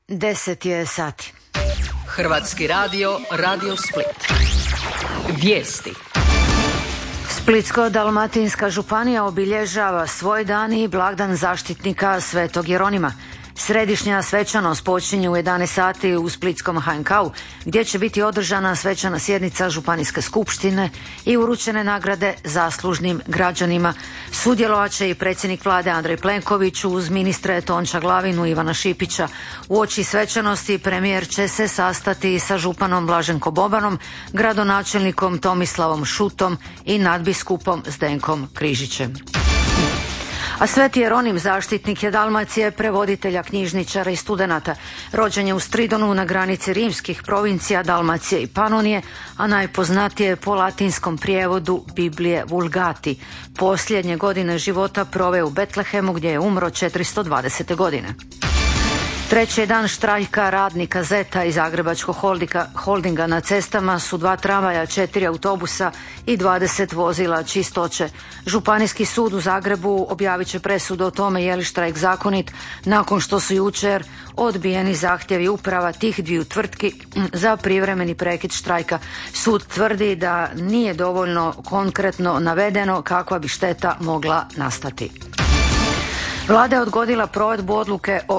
10 je sati. Hrvatski radio, Radio Split. Vijesti. Splitsko-dalmatinska županija obilježava svoj dan i blagdan zaštitnika Svetog Jeronima. Središnja svečanost počinje u 11 sati u splitskom HNK-u, gdje će biti održana svečana sjednica Županijske skupštine i uručene nagrade zaslužnim građanima. Sudjelovat će i predsjednik vlade Andrej Plenković uz ministre Tonča Glavinu i Ivana Šipića. Uoči svečanosti premijer će se sastati sa županom Blaženko Bobanom, gradonačelnikom Tomislavom Šutom i nadbiskupom Zdenkom Križićem. A Sveti Jeronim zaštitnik je Dalmacije, prevoditelja, knjižničara i studenata. Rođen je u Stridonu na granici rimskih provincija Dalmacije i Panonije, a najpoznatije po latinskom prijevodu Biblije Vulgati. Posljednje godine života proveo u Betlehemu gdje je umro 420. godine. Treći je dan štrajka radnika ZET-a i Zagrebačkog holdinga. Na cestama su 2 tramvaja, 4 autobusa i 20 vozila čistoće. Županijski sud u Zagrebu objavit će presudu o tome je li štrajk zakonit nakon što su jučer odbijeni zahtjevi uprava tih 2 tvrtki za privremeni prekid štrajka. Sud tvrdi da nije dovoljno konkretno navedeno kakva bi šteta mogla nastati. Vlada je odgodila provedbu odluke o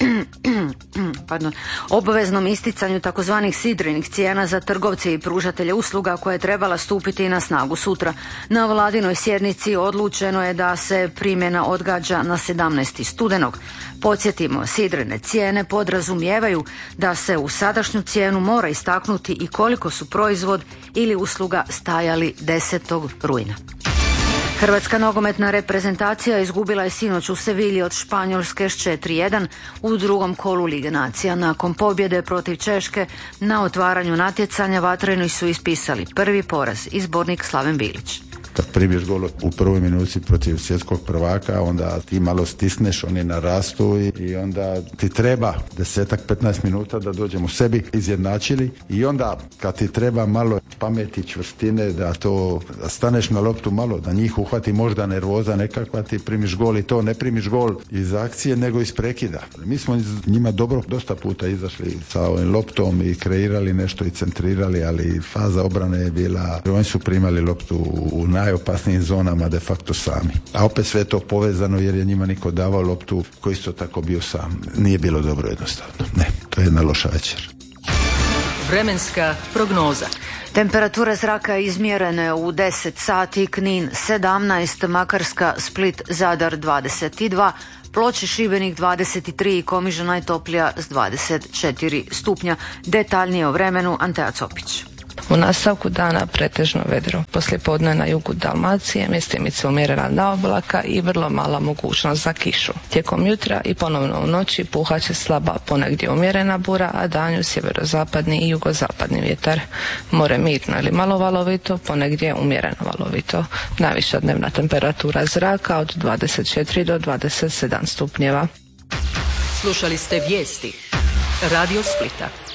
obveznom isticanju takozvanih sidrinih cijena za trgovce i pružatelje usluga koja je trebala stupiti na snagu sutra. Na vladinoj sjednici odlučeno je da se primjena odgađa na 17. studenog. Podsjetimo, sidrine cijene podrazumijevaju da se u sadašnju cijenu mora istaknuti i koliko su proizvod ili usluga stajali 10. rujna. Hrvatska nogometna reprezentacija izgubila je sinoć u Sevilji od Španjolske s 4:1 u drugom kolu Lige nacija. Nakon pobjede protiv Češke na otvaranju natjecanja vatreni su ispisali prvi poraz, izbornik Slaven Bilić. Kad primiješ gol u prvoj minuti protiv svjetskog prvaka, onda ti malo stisneš, oni narastu i onda ti treba 10-15 minuta da dođemo sebi, izjednačili, i onda kad ti treba malo pameti, čvrstine, da staneš na loptu malo, da njih uhvati možda nervoza nekakva, ti primiš gol i to ne primiš gol iz akcije nego iz prekida. Mi smo njima dobro dosta puta izašli sa ovim loptom i kreirali nešto i centrirali, ali faza obrane je bila, oni su primali loptu u najopasnijim zonama de facto sami. A opet sve to povezano jer je njima niko davao loptu koji isto tako bio sam. Nije bilo dobro jednostavno. Ne, to je jedna loša večer. Vremenska prognoza. Temperature zraka izmjerene u 10 sati, Knin 17, Makarska, Split, Zadar 22, Ploče, Šibenik 23 i Komiža najtoplija s 24 stupnja. Detaljnije o vremenu Antea Copić. U nastavku dana pretežno vedro. Poslijepodne na jugu Dalmacije mjestimice umjerena naoblaka i vrlo mala mogućnost za kišu. Tijekom jutra i ponovno u noći puhat će slaba, ponegdje umjerena bura, a danju sjeverozapadni i jugozapadni vjetar. More mirno ili malo valovito, ponegdje umjereno valovito. Najviša dnevna temperatura zraka od 24 do 27 stupnjeva. Slušali ste vijesti Radio Splita.